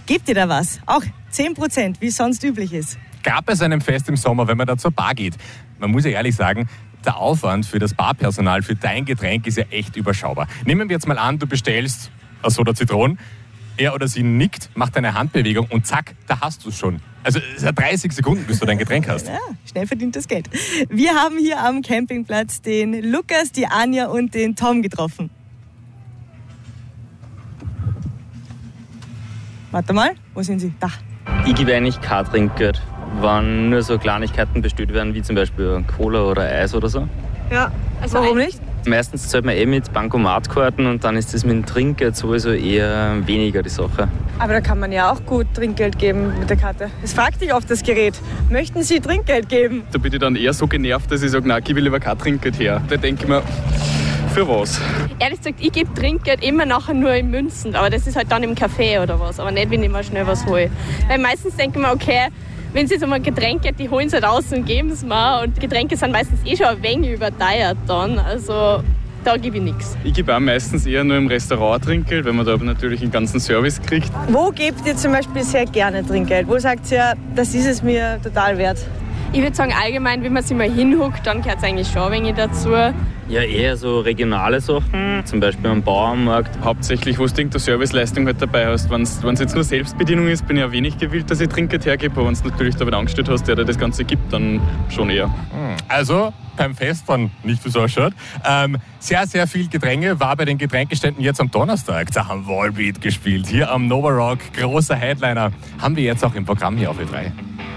Gebt ihr da was? Auch 10%, wie es sonst üblich ist. Gerade bei so einem Fest im Sommer, wenn man da zur Bar geht. Man muss ja ehrlich sagen, der Aufwand für das Barpersonal, für dein Getränk ist ja echt überschaubar. Nehmen wir jetzt mal an, du bestellst eine Soda Zitron, er oder sie nickt, macht eine Handbewegung und zack, da hast du es schon. Also es hat 30 Sekunden, bis du dein Getränk hast. Ja, schnell verdientes Geld. Wir haben hier am Campingplatz den Lukas, die Anja und den Tom getroffen. Warte mal, wo sind sie? Da. Ich gebe eigentlich kein Trinkgeld, wenn nur so Kleinigkeiten bestellt werden, wie zum Beispiel Cola oder Eis oder so. Ja, also warum nicht? Meistens zahlt man mit Bankomatkarten und dann ist das mit dem Trinkgeld sowieso eher weniger die Sache. Aber da kann man ja auch gut Trinkgeld geben mit der Karte. Es fragt dich oft das Gerät, möchten Sie Trinkgeld geben? Da bin ich dann eher so genervt, dass ich sage, nein, ich will lieber kein Trinkgeld her. Da denke ich mir, für was? Ehrlich gesagt, ich gebe Trinkgeld immer nachher nur in Münzen, aber das ist halt dann im Café oder was, aber nicht, wenn ich mal schnell was hole. Weil meistens denke ich mir, okay, wenn es jetzt um ein Getränk geht, die holen es halt raus und geben es mir. Und Getränke sind meistens schon ein wenig überteuert dann. Also da gebe ich nichts. Ich gebe auch meistens eher nur im Restaurant Trinkgeld, weil man da aber natürlich einen ganzen Service kriegt. Wo gebt ihr zum Beispiel sehr gerne Trinkgeld? Wo sagt ihr, das ist es mir total wert? Ich würde sagen, allgemein, wenn man sich mal hinhuckt, dann gehört es eigentlich schon ein wenig dazu. Ja, eher so regionale Sachen, zum Beispiel am Bauernmarkt. Hauptsächlich, wo du irgendeine Serviceleistung halt dabei hast. Wenn es jetzt nur Selbstbedienung ist, bin ich ja wenig gewillt, dass ich Trinkgeld hergebe. Aber wenn du natürlich da wen angestellt hast, der dir das Ganze gibt, dann schon eher. Also beim Fest dann nicht, wie es ausschaut. Sehr, sehr viel Gedränge war bei den Getränkeständen jetzt am Donnerstag. Da haben Volbeat gespielt. Hier am Nova Rock, großer Headliner. Haben wir jetzt auch im Programm hier auf E3.